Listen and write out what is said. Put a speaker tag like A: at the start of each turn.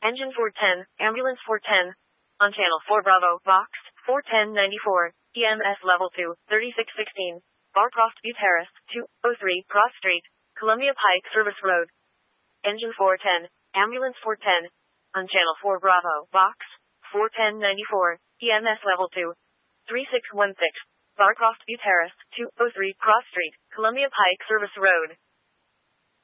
A: Engine 410, Ambulance 410. On Channel 4 Bravo, Box 41094, EMS Level 2, 3616. Barcroft View Terrace, 203 Cross Street, Columbia Pike Service Road. Engine 410, Ambulance 410. On Channel 4 Bravo, Box 41094, EMS Level 2, 3616. Barcroft View Terrace, 203 Cross Street, Columbia Pike Service Road.